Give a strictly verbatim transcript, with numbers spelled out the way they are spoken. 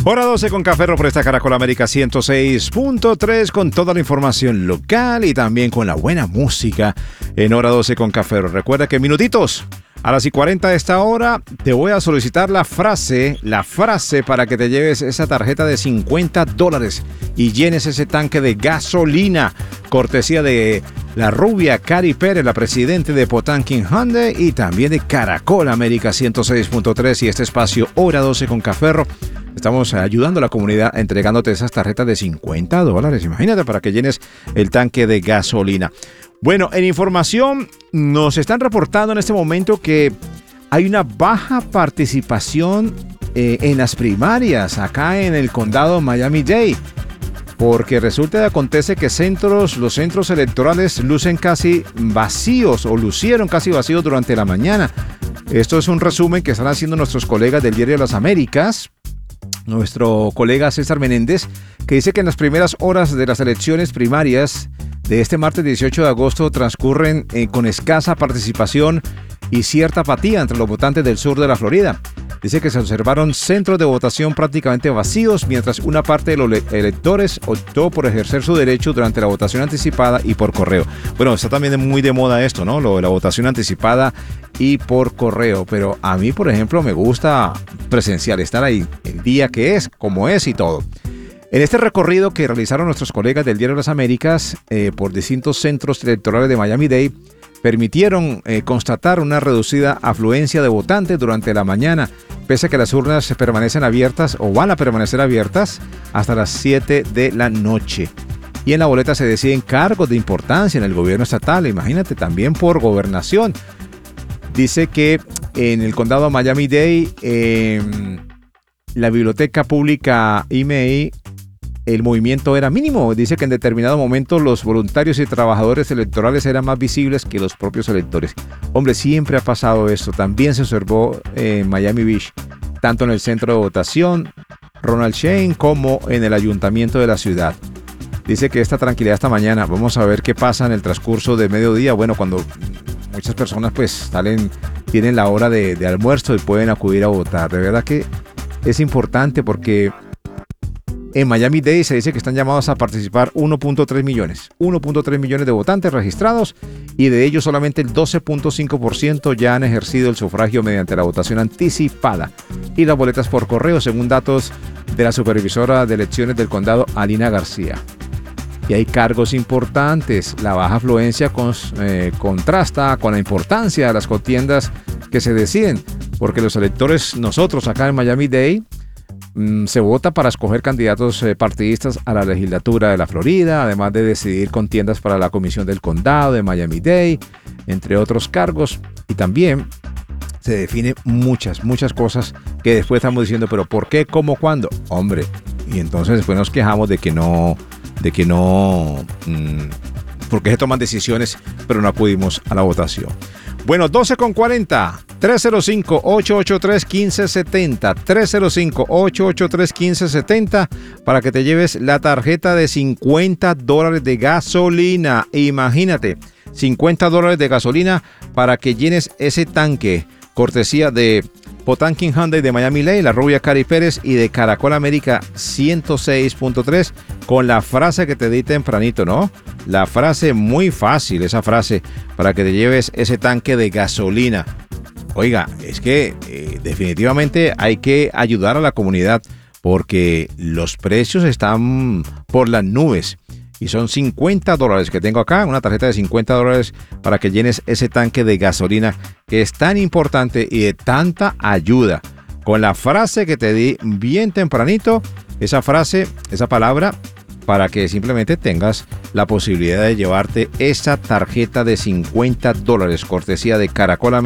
Hora doce con Café por esta Caracol América ciento seis punto tres con toda la información local y también con la buena música en Hora doce con Café. Recuerda que en minutitos, a las y cuarenta de esta hora, te voy a solicitar la frase, la frase para que te lleves esa tarjeta de cincuenta dólares y llenes ese tanque de gasolina. Cortesía de la rubia Cari Pérez, la presidente de Potanquín Hyundai y también de Caracol América ciento seis punto tres y este espacio Hora doce con Café. Estamos ayudando a la comunidad entregándote esas tarjetas de cincuenta dólares. Imagínate, para que llenes el tanque de gasolina. Bueno, en información nos están reportando en este momento que hay una baja participación eh, en las primarias acá en el condado Miami-Dade. Porque resulta y acontece que centros, los centros electorales lucen casi vacíos o lucieron casi vacíos durante la mañana. Esto es un resumen que están haciendo nuestros colegas del Diario de las Américas. Nuestro colega César Menéndez, que dice que en las primeras horas de las elecciones primarias de este martes dieciocho de agosto transcurren eh, con escasa participación y cierta apatía entre los votantes del sur de la Florida. Dice que se observaron centros de votación prácticamente vacíos, mientras una parte de los electores optó por ejercer su derecho durante la votación anticipada y por correo. Bueno, está también muy de moda esto, ¿no? Lo de la votación anticipada y por correo. Pero a mí, por ejemplo, me gusta presencial, estar ahí el día que es, como es y todo. En este recorrido que realizaron nuestros colegas del Diario de las Américas eh, por distintos centros electorales de Miami-Dade, permitieron eh, constatar una reducida afluencia de votantes durante la mañana, pese a que las urnas permanecen abiertas o van a permanecer abiertas hasta las siete de la noche. Y en la boleta se deciden cargos de importancia en el gobierno estatal, imagínate, también por gobernación. Dice que en el condado Miami-Dade, eh, la biblioteca pública I M E I, el movimiento era mínimo. Dice que en determinado momento los voluntarios y trabajadores electorales eran más visibles que los propios electores. Hombre, siempre ha pasado esto. También se observó en Miami Beach, tanto en el centro de votación Ronald Shane como en el ayuntamiento de la ciudad. Dice que esta tranquilidad esta mañana. Vamos a ver qué pasa en el transcurso de mediodía. Bueno, cuando muchas personas pues salen, tienen la hora de, de almuerzo y pueden acudir a votar. De verdad que es importante porque en Miami-Dade se dice que están llamados a participar uno punto tres millones. uno punto tres millones de votantes registrados y de ellos solamente el doce punto cinco por ciento ya han ejercido el sufragio mediante la votación anticipada y las boletas por correo, según datos de la supervisora de elecciones del condado, Alina García. Y hay cargos importantes. La baja afluencia con, eh, contrasta con la importancia de las contiendas que se deciden, porque los electores, nosotros acá en Miami-Dade, se vota para escoger candidatos eh, partidistas a la legislatura de la Florida, además de decidir contiendas para la comisión del condado de Miami-Dade, entre otros cargos. Y también se define muchas, muchas cosas que después estamos diciendo, pero ¿por qué? ¿Cómo? ¿Cuándo? Hombre, y entonces después nos quejamos de que no, de que no, mmm, porque se toman decisiones, pero no acudimos a la votación. Bueno, doce con cuarenta, tres cero cinco, ocho ocho tres, uno cinco siete cero, tres cero cinco, ocho ocho tres, uno cinco siete cero para que te lleves la tarjeta de cincuenta dólares de gasolina. Imagínate, cincuenta dólares de gasolina para que llenes ese tanque, cortesía de Potanquín Hyundai de Miami-Dade, la rubia Cari Pérez y de Caracol América ciento seis punto tres con la frase que te di tempranito, ¿no? La frase muy fácil, esa frase para que te lleves ese tanque de gasolina. Oiga, es que eh, definitivamente hay que ayudar a la comunidad porque los precios están por las nubes. Y son cincuenta dólares que tengo acá, una tarjeta de cincuenta dólares para que llenes ese tanque de gasolina que es tan importante y de tanta ayuda. Con la frase que te di bien tempranito, esa frase, esa palabra, para que simplemente tengas la posibilidad de llevarte esa tarjeta de cincuenta dólares, cortesía de Caracol América.